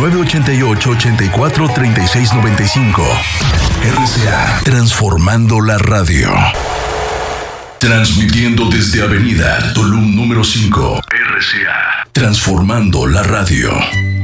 988-843695. RCA, transformando la radio. Transmitiendo desde Avenida Tulum número 5. RCA, transformando la radio.